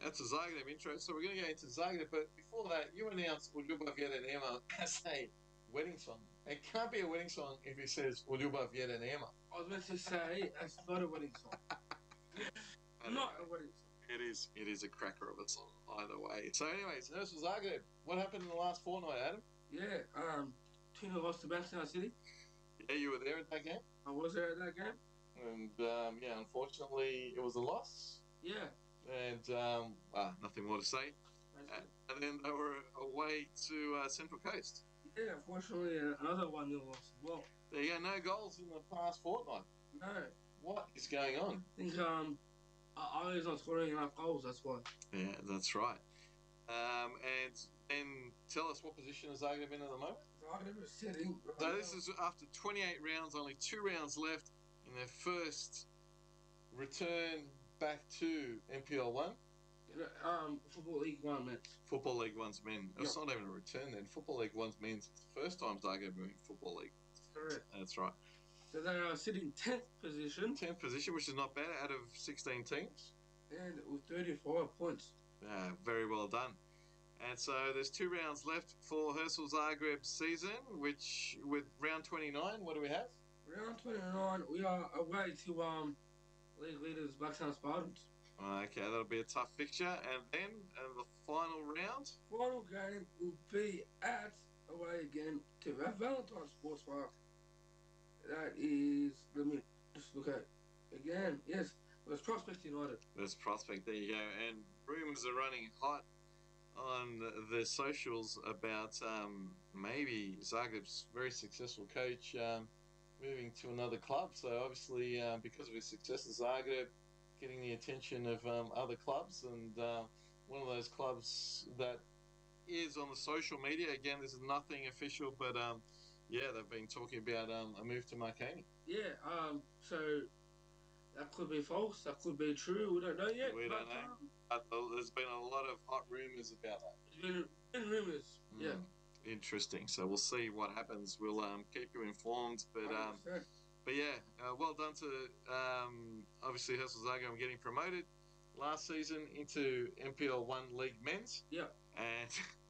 that's a Zagreb intro. So we're going to go into Zagreb, but before that, you announced Uljubav Nema as a wedding song. It can't be a wedding song if it says Uljubav Nema. I was meant to say it's not a wedding song. Not a wedding song. It is a cracker of a song, either way. So anyways, Herschel Zagreb, what happened in the last fortnight, Adam? Yeah, 2-0 lost to Bankstown City. Yeah, you were there at that game? I was there at that game. And, yeah, unfortunately, it was a loss. Yeah. And, nothing more to say. And then they were away to Central Coast. Yeah, unfortunately, another 1-0 loss as well. There you go, no goals in the past fortnight. No. What is going on? I think, Ali's not scoring enough goals, that's why. Yeah, that's right. And then tell us, what position is Zagreb in at the moment? Zagreb is sitting. So this is after 28 rounds, only 2 rounds left in their first return back to NPL 1. Football League 1 men. Football League 1's men. It's not even a return then. Football League 1's men's. It's the first time Zagreb moving Football League. Correct. That's right. So they are sitting 10th position. 10th position, which is not bad out of 16 teams. And with 35 points. Yeah, very well done. And so there's 2 rounds left for Herschel Zagreb's season, which with round 29, what do we have? Round 29, we are away to league leaders Blacktown Spartans. Okay, that'll be a tough fixture. And then the final round? Final game will be away again to Valentine Sports Park. That is, let me just look at it again. Yes, there's Prospect United. There's Prospect, there you go. And rumours are running hot on the socials about maybe Zagreb's very successful coach moving to another club. So obviously, because of his success at Zagreb, getting the attention of other clubs, and one of those clubs that is on the social media. Again, this is nothing official, but yeah, they've been talking about a move to Marconi. Yeah, so that could be false, that could be true, we don't know yet. We don't know. But there's been a lot of hot rumours about that. There's been rumours, yeah. Interesting. So we'll see what happens. We'll keep you informed. But yeah, well done to obviously Herschel Zagreb getting promoted last season into NPL 1 League Men's. Yeah. And